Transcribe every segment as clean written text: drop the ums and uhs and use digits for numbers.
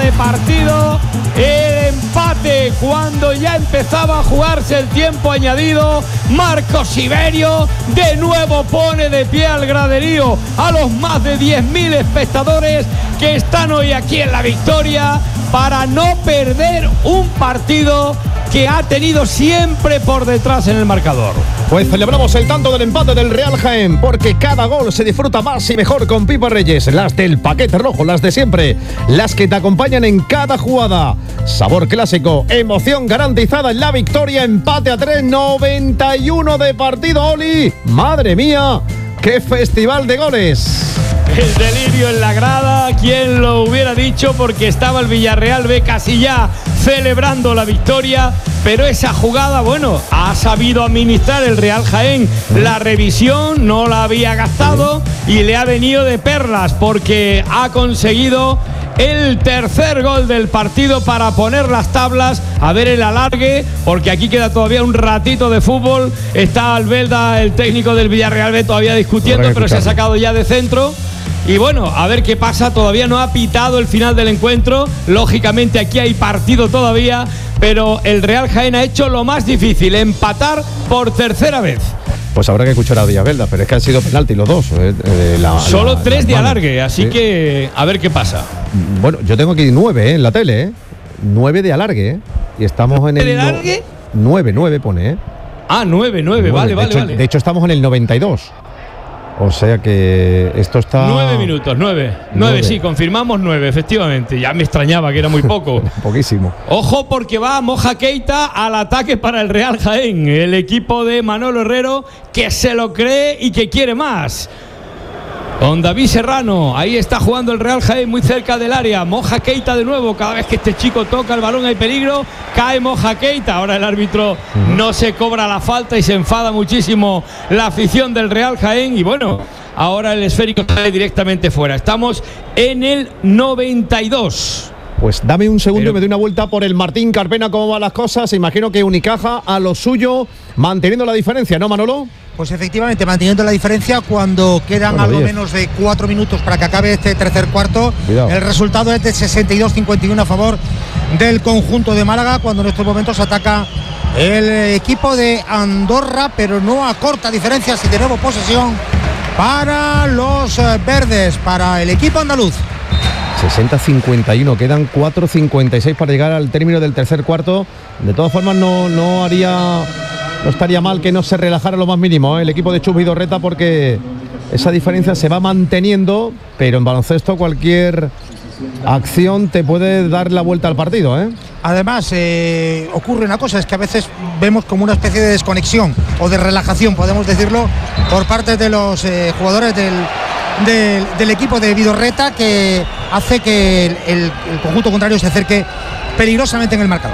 de partido. El empate cuando ya empezaba a jugarse el tiempo añadido. Marcos Siverio de nuevo pone de pie al graderío a los más de 10.000 espectadores que están hoy aquí en La Victoria para no perder un partido que ha tenido siempre por detrás en el marcador. Pues celebramos el tanto del empate del Real Jaén, porque cada gol se disfruta más y mejor con Pipas Reyes, las del paquete rojo, las de siempre, las que te acompañan en cada jugada. Sabor clásico, emoción garantizada en La Victoria, empate a 3, 91 de partido, Oli. Madre mía, qué festival de goles. El delirio en la grada, ¿quién lo hubiera dicho? Porque estaba el Villarreal B casi ya celebrando la victoria, pero esa jugada, bueno, ha sabido administrar el Real Jaén la revisión, no la había gastado y le ha venido de perlas porque ha conseguido el tercer gol del partido para poner las tablas, a ver el alargue, porque aquí queda todavía un ratito de fútbol. Está Albelda, el técnico del Villarreal B, todavía discutiendo, pero se ha sacado ya de centro. Y bueno, a ver qué pasa, todavía no ha pitado el final del encuentro, lógicamente aquí hay partido todavía, pero el Real Jaén ha hecho lo más difícil, empatar por tercera vez. Pues habrá que escuchar a Villaverde, pero es que han sido penalti los dos. Solo 3 de alargue, así que a ver qué pasa. Bueno, yo tengo aquí 9 en la tele, 9 de alargue, y estamos en el... ¿De alargue? 9 pone, Ah, 9, vale. De hecho, estamos en el 92. O sea que esto está... 9 minutos, 9, sí, confirmamos 9, efectivamente. Ya me extrañaba que era muy poco. Poquísimo. Ojo porque va Moja Keita al ataque para el Real Jaén. El equipo de Manolo Herrero que se lo cree y que quiere más. Con David Serrano, ahí está jugando el Real Jaén muy cerca del área. Moja Keita de nuevo, cada vez que este chico toca el balón hay peligro. Cae Moja Keita, ahora el árbitro no se cobra la falta y se enfada muchísimo la afición del Real Jaén. Y bueno, ahora el esférico sale directamente fuera. Estamos en el 92. Pues dame un segundo y me doy una vuelta por el Martín Carpena, cómo van las cosas. Imagino que Unicaja a lo suyo, manteniendo la diferencia, ¿no, Manolo? Pues efectivamente, manteniendo la diferencia cuando quedan algo menos de 4 minutos para que acabe este tercer cuarto. Cuidado. El resultado es de 62-51 a favor del conjunto de Málaga, cuando en estos momentos ataca el equipo de Andorra, pero no acorta diferencias y de nuevo posesión para los verdes, para el equipo andaluz. 60-51, quedan 4:56 para llegar al término del tercer cuarto. De todas formas, no estaría mal que no se relajara lo más mínimo, el equipo de Chus Vidorreta, porque esa diferencia se va manteniendo, pero en baloncesto cualquier acción te puede dar la vuelta al partido, Además, ocurre una cosa, es que a veces vemos como una especie de desconexión o de relajación, podemos decirlo, por parte de los jugadores del equipo de Vidorreta, que hace que el conjunto contrario se acerque peligrosamente en el marcador.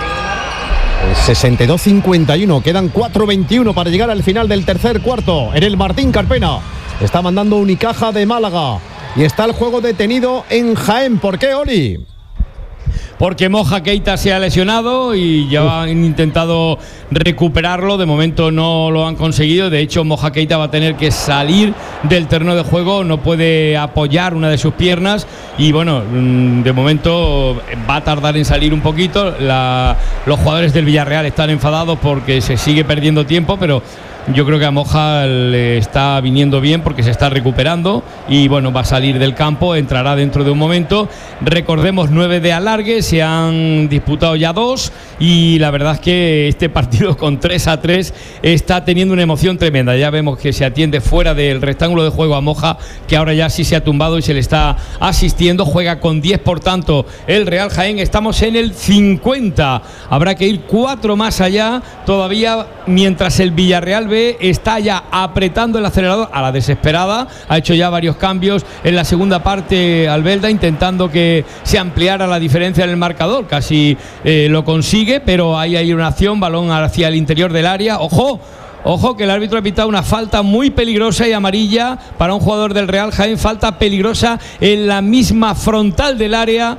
62-51, quedan 4:21 para llegar al final del tercer cuarto. En el Martín Carpena está mandando Unicaja de Málaga y está el juego detenido en Jaén. ¿Por qué, Oli? Porque Moja Keita se ha lesionado y ya han intentado recuperarlo, de momento no lo han conseguido. De hecho, Moja Keita va a tener que salir del terreno de juego, no puede apoyar una de sus piernas y bueno, de momento va a tardar en salir un poquito. Los jugadores del Villarreal están enfadados porque se sigue perdiendo tiempo, pero yo creo que a Moja le está viniendo bien porque se está recuperando y bueno, va a salir del campo, entrará dentro de un momento. Recordemos, 9 de alargue, se han disputado ya 2 y la verdad es que este partido con 3-3 está teniendo una emoción tremenda. Ya vemos que se atiende fuera del rectángulo de juego a Moja, que ahora ya sí se ha tumbado y se le está asistiendo. Juega con 10, por tanto, el Real Jaén. Estamos en el 50. Habrá que ir 4 más allá todavía, mientras el Villarreal B está ya apretando el acelerador a la desesperada. Ha hecho ya varios cambios en la segunda parte Albelda, intentando que se ampliara la diferencia en el marcador. Casi lo consigue, pero ahí hay una acción, balón hacia el interior del área. Ojo que el árbitro ha pitado una falta muy peligrosa y amarilla para un jugador del Real Jaén. Falta peligrosa en la misma frontal del área.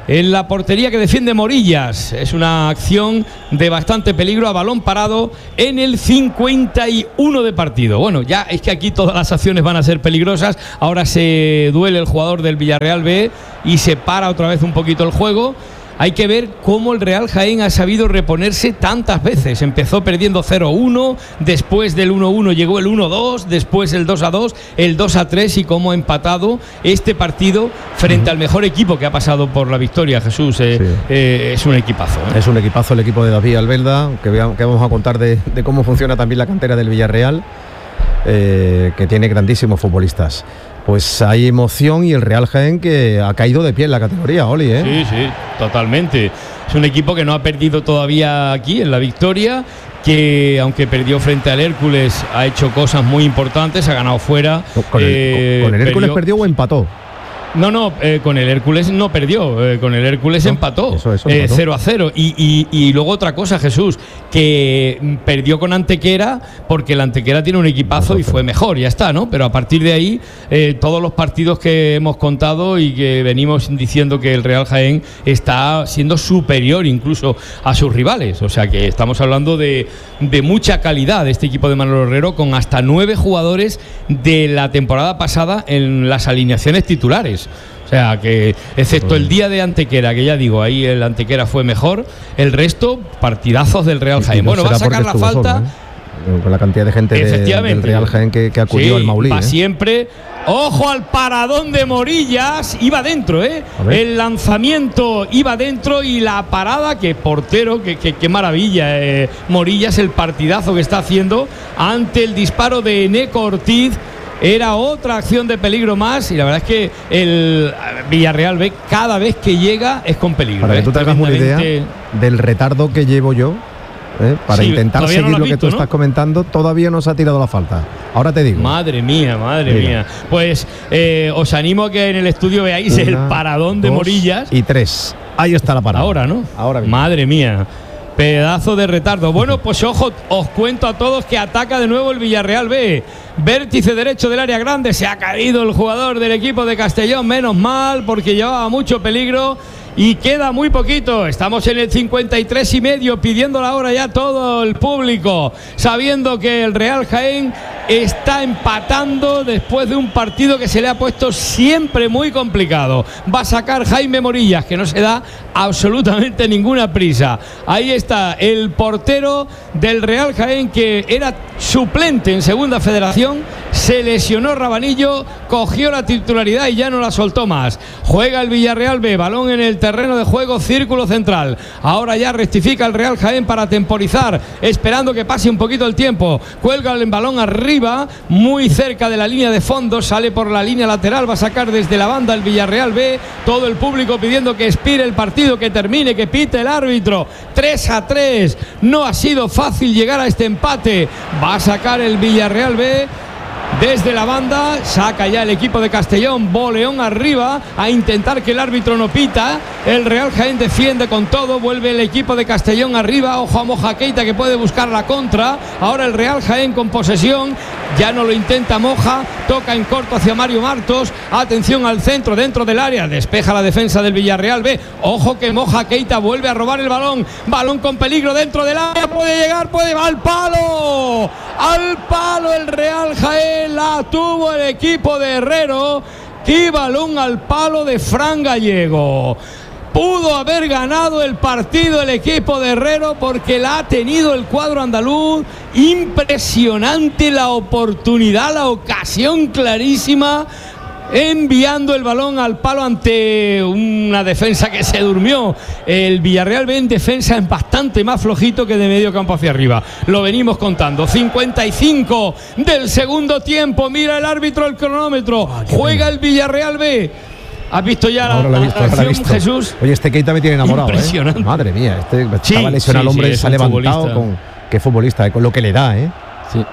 en la portería que defiende Morillas. Es una acción de bastante peligro a balón parado en el 51 de partido. Bueno, ya es que aquí todas las acciones van a ser peligrosas. Ahora se duele el jugador del Villarreal B y se para otra vez un poquito el juego. Hay que ver cómo el Real Jaén ha sabido reponerse tantas veces. Empezó perdiendo 0-1, después del 1-1 llegó el 1-2, después el 2-2, el 2-3 y cómo ha empatado este partido frente al mejor equipo que ha pasado por la victoria, Jesús. Es un equipazo. Es un equipazo el equipo de David Albelda, que vamos a contar de cómo funciona también la cantera del Villarreal, que tiene grandísimos futbolistas. Pues hay emoción y el Real Jaén que ha caído de pie en la categoría, Oli, ¿eh? Sí, totalmente. Es un equipo que no ha perdido todavía aquí en la victoria, que aunque perdió frente al Hércules ha hecho cosas muy importantes, ha ganado fuera. ¿Con el Hércules perdió o empató? No, con el Hércules no perdió, con el Hércules empató, eso, 0-0. Y luego otra cosa, Jesús, que perdió con Antequera porque el Antequera tiene un equipazo y fue mejor, ya está, ¿no? Pero a partir de ahí, todos los partidos que hemos contado y que venimos diciendo que el Real Jaén está siendo superior incluso a sus rivales. O sea que estamos hablando de mucha calidad de este equipo de Manolo Herrero, con hasta 9 jugadores de la temporada pasada en las alineaciones titulares. O sea que, excepto el día de Antequera, que ya digo, ahí el Antequera fue mejor, el resto, partidazos del Real Jaén. Bueno, va a sacar la falta. Solo, ¿eh? Con la cantidad de gente del Real Jaén que acudió al Maulí. Va siempre. Ojo al paradón de Morillas, iba dentro, el lanzamiento iba dentro y la parada, que portero, que maravilla, Morillas, el partidazo que está haciendo ante el disparo de Eneco Ortiz. Era otra acción de peligro más y la verdad es que el Villarreal B cada vez que llega es con peligro. Para que tú te hagas una idea del retardo que llevo yo, para intentar seguir lo que tú estás comentando, todavía no se ha tirado la falta. Ahora te digo. Madre mía. Pues os animo a que en el estudio veáis el paradón de Morillas. Y 3. Ahí está la parada. Ahora, ¿no? Ahora bien. Madre mía. Pedazo de retardo. Bueno, pues ojo, os cuento a todos que ataca de nuevo el Villarreal B. Vértice derecho del área grande. Se ha caído el jugador del equipo de Castellón. Menos mal, porque llevaba mucho peligro. Y queda muy poquito. Estamos en el 53,5, pidiendo la hora ya todo el público, sabiendo que el Real Jaén está empatando después de un partido que se le ha puesto siempre muy complicado. Va a sacar Jaime Morillas, que no se da absolutamente ninguna prisa. Ahí está el portero del Real Jaén, que era suplente en Segunda Federación. Se lesionó Rabanillo, cogió la titularidad y ya no la soltó más. Juega el Villarreal B, balón en el terreno de juego, círculo central. Ahora ya rectifica el Real Jaén para temporizar, esperando que pase un poquito el tiempo. Cuelga el balón arriba, muy cerca de la línea de fondo, sale por la línea lateral, va a sacar desde la banda el Villarreal B. Todo el público pidiendo que expire el partido, que termine, que pite el árbitro. 3-3. No ha sido fácil llegar a este empate. Va a sacar el Villarreal B desde la banda, saca ya el equipo de Castellón, boleón arriba, a intentar que el árbitro no pita. El Real Jaén defiende con todo, vuelve el equipo de Castellón arriba. Ojo a Moja Keita, que puede buscar la contra. Ahora el Real Jaén con posesión, ya no lo intenta Moja, toca en corto hacia Mario Martos. Atención al centro, dentro del área, despeja la defensa del Villarreal B. Ojo que Moja Keita vuelve a robar el balón, balón con peligro dentro del área, puede llegar, al palo el Real Jaén. La tuvo el equipo de Herrero. ¡Qué balón al palo de Fran Gallego! Pudo haber ganado el partido el equipo de Herrero, porque la ha tenido el cuadro andaluz. Impresionante la oportunidad, la ocasión clarísima, enviando el balón al palo ante una defensa que se durmió. El Villarreal ve en defensa bastante más flojito que de medio campo hacia arriba. Lo venimos contando. 55 del segundo tiempo. Mira el árbitro el cronómetro. Juega el Villarreal B. ¿Has visto ya la acción, Jesús? Oye, este Keita me tiene enamorado. Impresionante. Madre mía, estaba lesionado el hombre, se ha levantado. Qué futbolista, con lo que le da, Sí.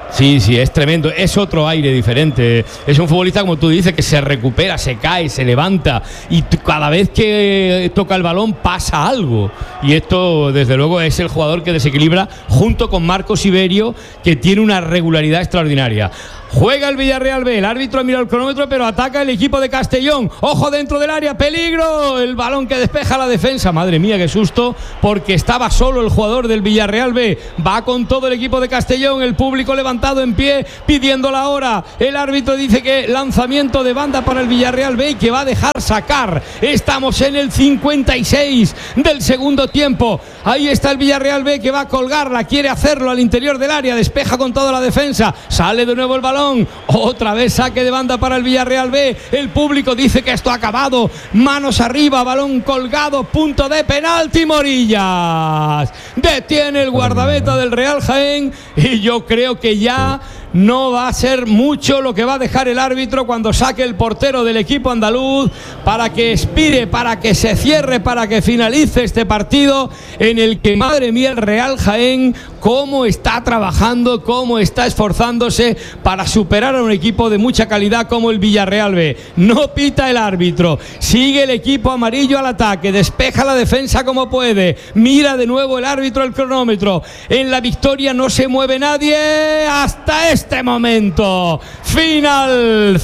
Sí, es tremendo, es otro aire diferente, es un futbolista, como tú dices, que se recupera, se cae, se levanta y cada vez que toca el balón pasa algo, y esto desde luego es el jugador que desequilibra junto con Marcos Iberio, que tiene una regularidad extraordinaria. Juega el Villarreal B, el árbitro ha mirado el cronómetro, pero ataca el equipo de Castellón. Ojo dentro del área, peligro, el balón que despeja la defensa. Madre mía, qué susto, porque estaba solo el jugador del Villarreal B. Va con todo el equipo de Castellón, el público levantado en pie pidiendo la hora. El árbitro dice que lanzamiento de banda para el Villarreal B y que va a dejar sacar. Estamos en el 56 del segundo tiempo. Ahí está el Villarreal B, que va a colgarla, quiere hacerlo al interior del área, despeja con toda la defensa, sale de nuevo el balón. Otra vez saque de banda para el Villarreal B. El público dice que esto ha acabado. Manos arriba, balón colgado, punto de penalti. Morillas detiene el guardameta del Real Jaén, y yo creo que ya no va a ser mucho lo que va a dejar el árbitro cuando saque el portero del equipo andaluz para que expire, para que se cierre, para que finalice este partido en el que, madre mía, el Real Jaén cómo está trabajando, cómo está esforzándose para superar a un equipo de mucha calidad como el Villarreal B. No pita el árbitro, sigue el equipo amarillo al ataque, despeja la defensa como puede, mira de nuevo el árbitro el cronómetro. En la victoria no se mueve nadie hasta este momento. Final,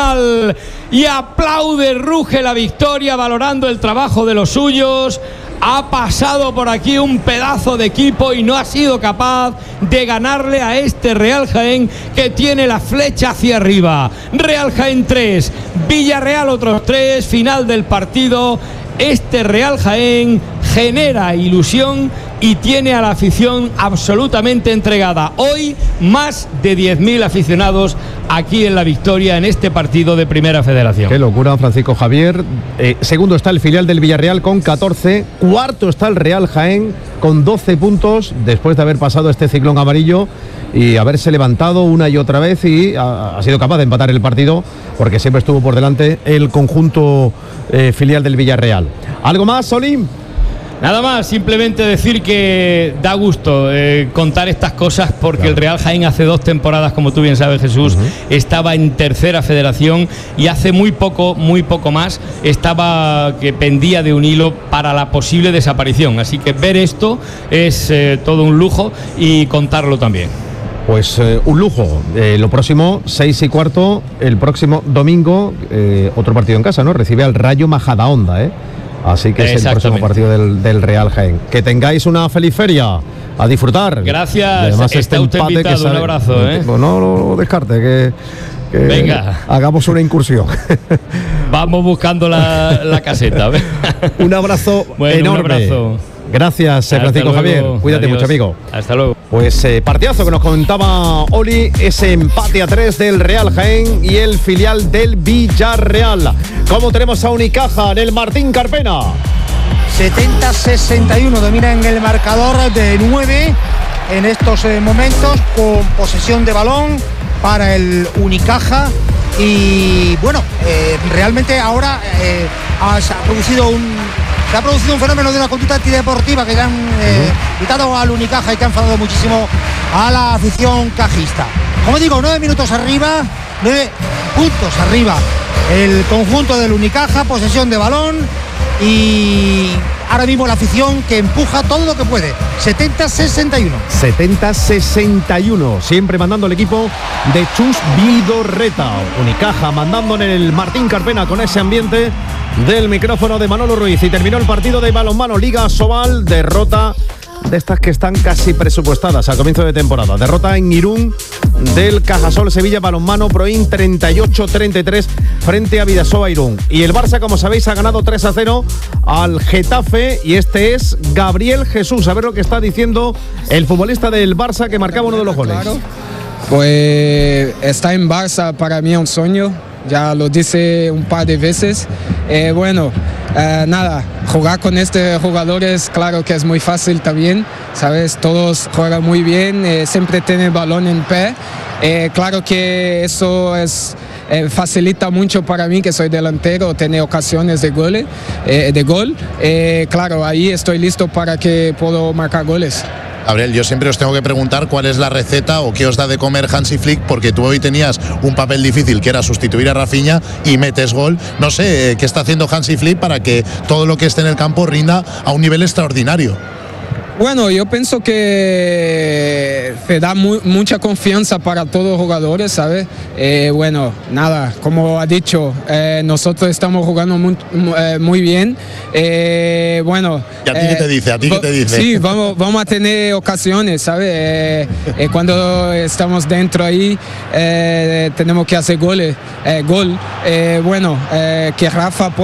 y aplaude, ruge la victoria, valorando el trabajo de los suyos. Ha pasado por aquí un pedazo de equipo y no ha sido capaz de ganarle a este Real Jaén, que tiene la flecha hacia arriba. Real Jaén 3, Villarreal otros 3, final del partido. Este Real Jaén genera ilusión y tiene a la afición absolutamente entregada. Hoy más de 10.000 aficionados aquí en La Victoria, en este partido de Primera Federación. Qué locura, Francisco Javier. Segundo está el filial del Villarreal con 14. Cuarto está el Real Jaén con 12 puntos, después de haber pasado este ciclón amarillo y haberse levantado una y otra vez, y ha sido capaz de empatar el partido, porque siempre estuvo por delante el conjunto filial del Villarreal. ¿Algo más, Oli? Nada más, simplemente decir que da gusto contar estas cosas, porque claro, el Real Jaén hace 2 temporadas, como tú bien sabes, Jesús, estaba en Tercera Federación, y hace muy poco más estaba que pendía de un hilo para la posible desaparición. Así que ver esto es todo un lujo, y contarlo también. Pues un lujo. Lo próximo, 6:15, el próximo domingo, otro partido en casa, ¿no? Recibe al Rayo Majadahonda, Así que es el próximo partido del Real Jaén. Que tengáis una feliz feria, a disfrutar. Gracias, además, está usted invitado, un abrazo. No lo descarte, que venga, hagamos una incursión. Vamos buscando la caseta. Un abrazo enorme. Un abrazo. Gracias, Francisco Javier. Cuídate mucho, amigo. Hasta luego. Pues partidazo que nos comentaba Oli, ese empate a 3 del Real Jaén y el filial del Villarreal. ¿Cómo tenemos a Unicaja en el Martín Carpena? 70-61, domina en el marcador de 9 en estos momentos, con posesión de balón para el Unicaja. Y bueno, realmente ahora se ha producido un fenómeno de una conducta antideportiva que han quitado al Unicaja y que ha enfadado muchísimo a la afición cajista. Como digo, 9 minutos arriba, 9 puntos arriba el conjunto del Unicaja, posesión de balón, y ahora mismo la afición que empuja todo lo que puede. 70-61. 70-61, siempre mandando el equipo de Chus Vidorreta. Unicaja mandando en el Martín Carpena con ese ambiente del micrófono de Manolo Ruiz. Y terminó el partido de balonmano Liga Sobal, derrota de estas que están casi presupuestadas al comienzo de temporada. Derrota en Irún del Cajasol Sevilla Balonmano Proin 38-33 frente a Bidasoa Irún. Y el Barça, como sabéis, ha ganado 3-0 al Getafe, y este es Gabriel Jesús. A ver lo que está diciendo el futbolista del Barça, que marcaba uno de los goles. Claro. Pues estar en Barça para mí es un sueño. Ya lo dice un par de veces. Nada, jugar con estos jugadores, claro que es muy fácil también, ¿sabes? Todos juegan muy bien, siempre tienen balón en pie. Claro que eso facilita mucho para mí, que soy delantero, tener ocasiones de gol. Claro, ahí estoy listo para que puedo marcar goles. Gabriel, yo siempre os tengo que preguntar cuál es la receta o qué os da de comer Hansi Flick, porque tú hoy tenías un papel difícil que era sustituir a Rafinha y metes gol. No sé qué está haciendo Hansi Flick para que todo lo que esté en el campo rinda a un nivel extraordinario. Bueno, yo pienso que se da mucha confianza para todos los jugadores, ¿sabes? Bueno, nada, como ha dicho, nosotros estamos jugando muy bien. Bueno. ¿Y a ti qué te dice? ¿A ti qué te dice? Sí, vamos a tener ocasiones, ¿sabes? Cuando estamos dentro ahí, tenemos que hacer gol. Bueno, que Rafa